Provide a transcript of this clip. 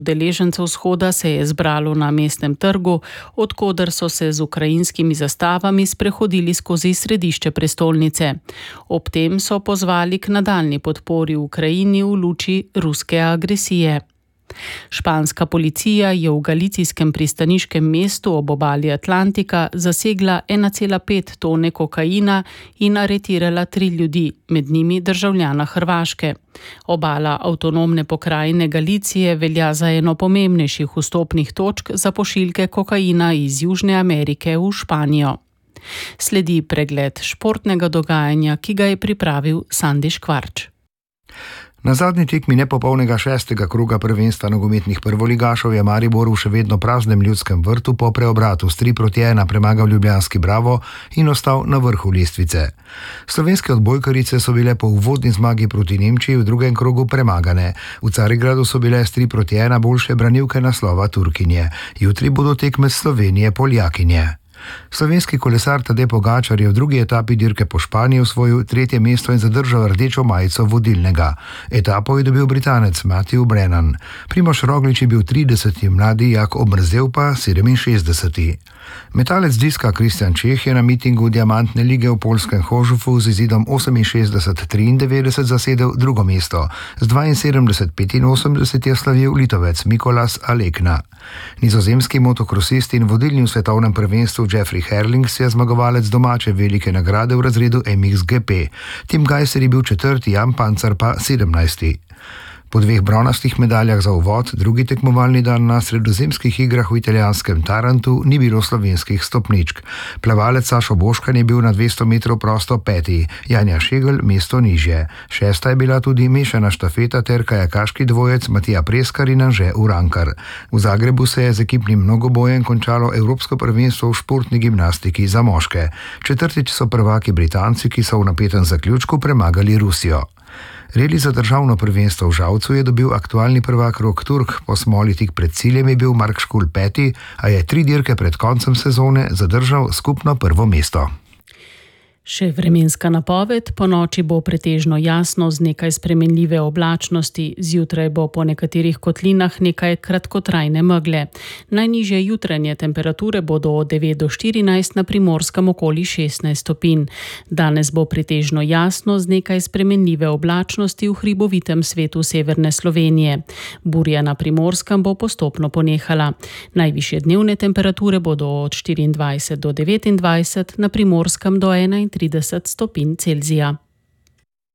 Udeležencev shoda se je zbralo na mestnem trgu, odkoder so se z ukrajinskimi zastavami sprehodili skozi središče prestolnice. Ob tem so pozvali k nadaljnji podpori Ukrajini v luči ruske agresije. Španska policija je v galicijskem pristaniškem mestu ob obali Atlantika zasegla 1,5 tone kokaina in aretirala 3 ljudi, med njimi državljana Hrvaške. Obala avtonomne pokrajine Galicije velja za eno pomembnejših vstopnih točk za pošiljke kokaina iz Južne Amerike v Španijo. Sledi pregled športnega dogajanja, ki ga je pripravil Sandi Škvarč. Na zadnji tekmi nepopolnega 6. kroga prvenstva nogometnih prvoligašov je Maribor v še vedno praznem Ljudskem vrtu po preobratu s 3-1 premagal ljubljanski Bravo in ostal na vrhu lestvice. Slovenske odbojkarice so bile po uvodni zmagi proti Nemčiji v drugem krogu premagane. V Carigradu so bile s 3-1 boljše branilke naslova Turkinje. Jutri bodo tekme Slovenije Poljakinje. Slovenski kolesar Tadej Pogačar je v drugi etapi dirke po Španiji osvojil 3. mesto in zadržal rdečo majico vodilnega. Etapo je dobil Britanec Matthew Brennan. Primož Roglič je bil 30. mladi, Jak Obrzel pa 67. Metalec diska Kristjan Čeh je na mitingu Diamantne lige v poljskem Hožufu z izidom 68-93 zasedel drugo mesto. Z 72-85 je slavil Litovec Mikolas Alekna. Nizozemski motokrosist in vodilni v svetovnem prvenstvu Jeffrey Herlings je zmagovalec domače velike nagrade v razredu MXGP. Tim Gajser je bil 4., Jan Pancar pa 17. Po 2 bronastih medaljah za uvod, drugi tekmovalni dan na sredozemskih igrah v italijanskem Tarantu ni bilo slovenskih stopničk. Plavalec Sašo Boškan je bil na 200 metrov prosto 5., Janja Šegl mesto nižje. 6. je bila tudi mešana štafeta ter kajakaški dvojec Matija Preskar in Anže Urankar. V Zagrebu se je z ekipnim mnogobojem končalo Evropsko prvenstvo v športni gimnastiki za moške. 4. so prvaki Britanci, ki so v napetem zaključku premagali Rusijo. Reli za državno prvenstvo v Žalcu je dobil aktualni prvak Rok Turk, po smoli tik pred ciljem je bil Mark Škulj 5., a je 3 dirke pred koncem sezone zadržal skupno prvo mesto. Še vremenska napoved, po noči bo pretežno jasno z nekaj spremenljive oblačnosti, zjutraj bo po nekaterih kotlinah nekaj kratkotrajne megle. Najnižje jutranje temperature bodo od 9 do 14, na Primorskem okoli 16 stopinj. Danes bo pretežno jasno z nekaj spremenljive oblačnosti v hribovitem svetu severne Slovenije. Burja na Primorskem bo postopno ponehala. Najvišje dnevne temperature bodo od 24 do 29, na Primorskem do 31 stopinj Celzija.